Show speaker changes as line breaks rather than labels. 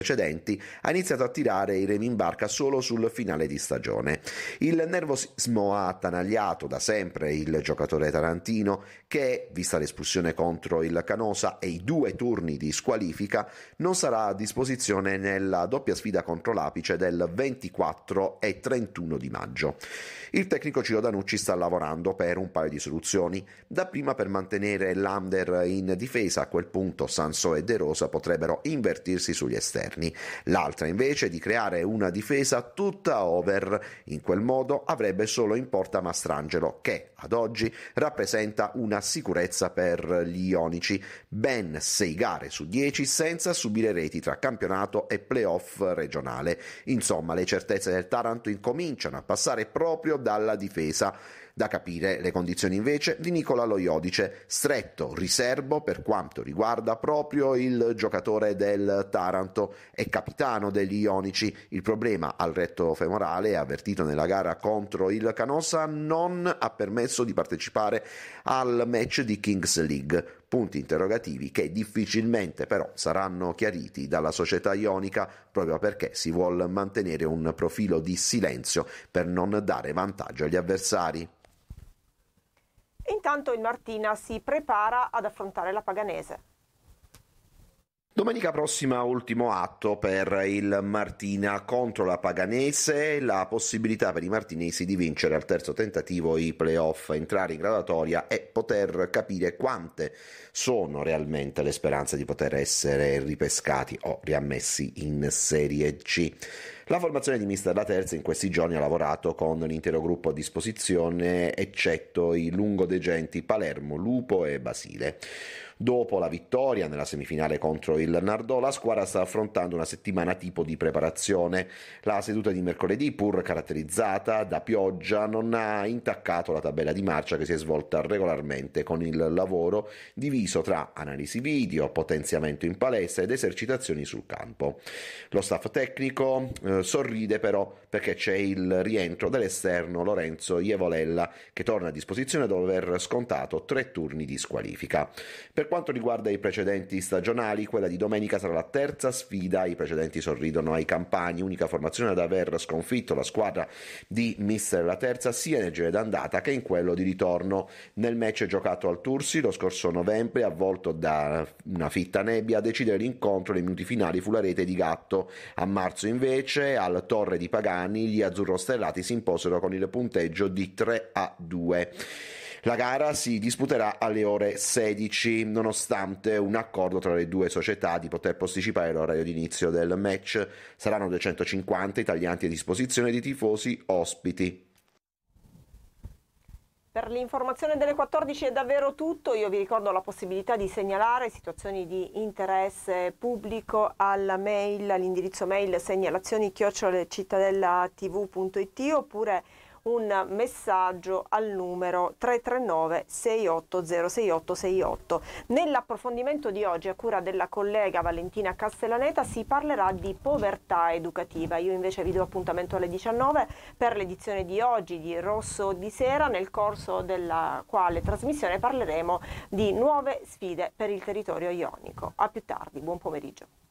precedenti, ha iniziato a tirare i remi in barca solo sul finale di stagione. Il nervosismo ha attanagliato da sempre il giocatore tarantino che, vista l'espulsione contro il Canosa e i 2 turni di squalifica, non sarà a disposizione nella doppia sfida contro l'Apice del 24 e 31 di maggio. Il tecnico Ciro Danucci sta lavorando per un paio di soluzioni. Dapprima per mantenere l'Under in difesa, a quel punto Sansò e De Rosa potrebbero invertirsi sugli esterni. L'altra invece di creare una difesa tutta over. In quel modo avrebbe solo in porta Mastrangelo che ad oggi rappresenta una sicurezza per gli ionici. Ben 6 gare su 10 senza subire reti tra campionato e playoff regionale. Insomma, le certezze del Taranto incominciano a passare proprio dalla difesa. Da capire le condizioni invece di Nicola Loiodice, stretto riservo per quanto riguarda proprio il giocatore del Taranto e capitano degli ionici. Il problema al retto femorale, avvertito nella gara contro il Canosa, non ha permesso di partecipare al match di Kings League. Punti interrogativi che difficilmente però saranno chiariti dalla società ionica, proprio perché si vuol mantenere un profilo di silenzio per non dare vantaggio agli avversari.
Intanto il Martina si prepara ad affrontare la Paganese.
Domenica prossima ultimo atto per il Martina contro la Paganese, la possibilità per i martinesi di vincere al terzo tentativo i playoff, entrare in graduatoria e poter capire quante sono realmente le speranze di poter essere ripescati o riammessi in Serie C. La formazione di mister La Terza in questi giorni ha lavorato con l'intero gruppo a disposizione, eccetto i lungodegenti Palermo, Lupo e Basile. Dopo la vittoria nella semifinale contro il Nardò, la squadra sta affrontando una settimana tipo di preparazione. La seduta di mercoledì, pur caratterizzata da pioggia, non ha intaccato la tabella di marcia che si è svolta regolarmente con il lavoro diviso tra analisi video, potenziamento in palestra ed esercitazioni sul campo. Lo staff tecnico sorride però perché c'è il rientro dell'esterno Lorenzo Ievolella che torna a disposizione dopo aver scontato 3 turni di squalifica. Per quanto riguarda i precedenti stagionali, quella di domenica sarà la terza sfida. I precedenti sorridono ai campani, unica formazione ad aver sconfitto la squadra di mister La Terza sia nel girone d'andata che in quello di ritorno. Nel match giocato al Tursi lo scorso novembre, avvolto da una fitta nebbia, a decidere l'incontro nei minuti finali fu la rete di Gatto. A marzo invece al Torre di Pagani gli azzurrostellati si imposero con il punteggio di 3-2. La gara si disputerà alle ore 16, nonostante un accordo tra le due società di poter posticipare l'orario di inizio del match. Saranno 250 italiani a disposizione di tifosi ospiti.
Per l'informazione delle 14 è davvero tutto. Io vi ricordo la possibilità di segnalare situazioni di interesse pubblico alla mail, all'indirizzo mail segnalazioni@cittadellatv.it oppure un messaggio al numero 339 68 068 68. Nell'approfondimento di oggi a cura della collega Valentina Castellaneta si parlerà di povertà educativa. Io invece vi do appuntamento alle 19 per l'edizione di oggi di Rosso di Sera, nel corso della quale trasmissione parleremo di nuove sfide per il territorio ionico. A più tardi, buon pomeriggio.